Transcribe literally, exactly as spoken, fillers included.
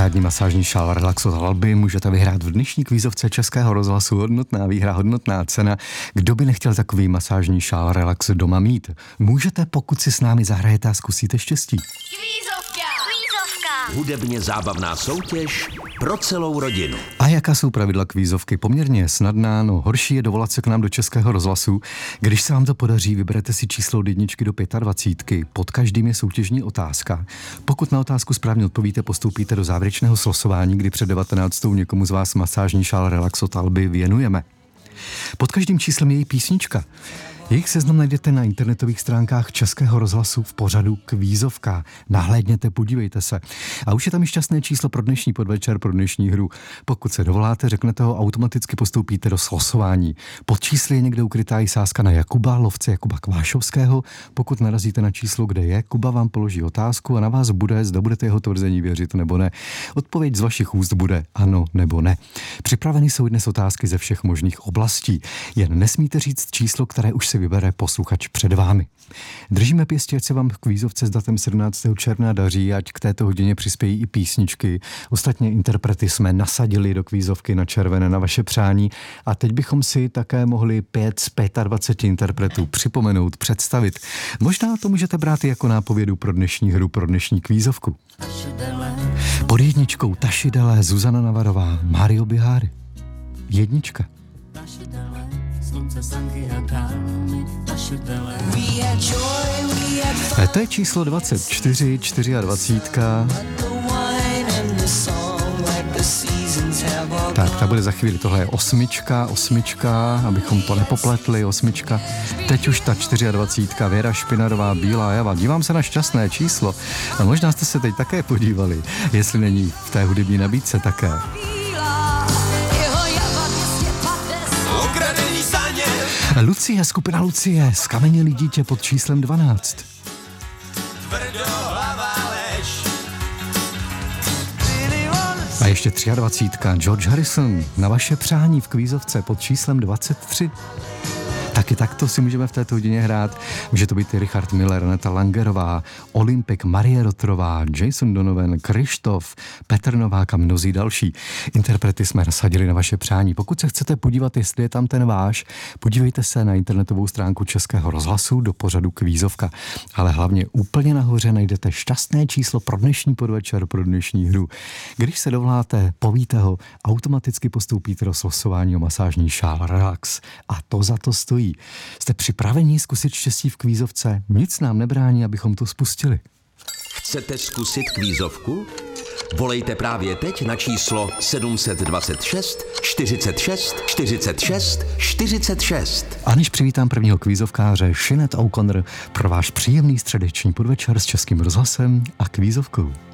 parádní masážní šál Relaxo Alby můžete vyhrát v dnešní kvízovce Českého rozhlasu. Hodnotná výhra, hodnotná cena. Kdo by nechtěl takový masážní šál Relaxo doma mít? Můžete, pokud si s námi zahrajete a zkusíte štěstí. Kvízovka! Kvízovka! Hudebně zábavná soutěž pro celou rodinu. A jaká jsou pravidla kvízovky? Poměrně snadná, no horší je dovolat se k nám do Českého rozhlasu. Když se vám to podaří, vyberete si číslo od jedničky do dvacítky. Pod každým je soutěžní otázka. Pokud na otázku správně odpovíte, postoupíte do závěrečného slosování, kdy před devatenáctou někomu z vás masážní šál Relaxo Alby věnujeme. Pod každým číslem je její písnička. Jejich seznam najdete na internetových stránkách Českého rozhlasu v pořadu Kvízovka. Nahlédněte, podívejte se. A už je tam i šťastné číslo pro dnešní podvečer, pro dnešní hru. Pokud se dovoláte, řeknete ho, automaticky postoupíte do slosování. Pod čísly je někde ukrytá i sázka na Jakuba, lovce Jakuba Kvášovského. Pokud narazíte na číslo, kde je, Kuba vám položí otázku a na vás bude, zda budete jeho tvrzení věřit nebo ne. Odpověď z vašich úst bude ano nebo ne. Připraveny jsou dnes otázky ze všech možných oblastí. Jen nesmíte říct číslo, které už si vybere posluchač před vámi. Držíme pěstí, ať se vám v kvízovce s datem sedmnáctého června daří, ať k této hodině přispějí i písničky. Ostatně interprety jsme nasadili do kvízovky na červené na vaše přání a teď bychom si také mohli pět z dvaceti pěti interpretů připomenout, představit. Možná to můžete brát i jako nápovědu pro dnešní hru, pro dnešní kvízovku. Pod jedničkou Tašidele, Zuzana Navarová, Mario Bihari. Jednička. A to je číslo dvacet čtyři, dvacet čtyři. Tak, ta bude za chvíli. Tohle je osmička, osmička, abychom to nepopletli, osmička. Teď už ta dvacet čtyři. Věra Špinarová, Bílá java. Dívám se na šťastné číslo. A možná jste se teď také podívali, jestli není v té hudební nabídce také. Lucie, skupina Lucie, Skamenělý dítě pod číslem dvanáct. A ještě dvacet tři. George Harrison, Na vaše přání v kvízovce pod číslem dvacet tři. Taky takto si můžeme v této hodině hrát. Může to být i Richard Miller, Neta Langerová, Olympik, Marie Rotrová, Jason Donovan, Krištof, Petr Novák a mnozí další. Interprety jsme nasadili na vaše přání. Pokud se chcete podívat, jestli je tam ten váš, podívejte se na internetovou stránku Českého rozhlasu do pořadu Kvízovka. Ale hlavně úplně nahoře najdete šťastné číslo pro dnešní podvečer, pro dnešní hru. Když se dovoláte, povíte ho, automaticky postoupíte do slosování o masážní šál Relax. A to za to stojí. Jste připraveni zkusit štěstí v kvízovce? Nic nám nebrání, abychom to spustili. Chcete zkusit kvízovku? Volejte právě teď na číslo sedm set dvacet šest, čtyřicet šest, čtyřicet šest, čtyřicet šest. A než přivítám prvního kvízovkáře Sinead O'Connor pro váš příjemný středeční podvečer s Českým rozhlasem a kvízovkou.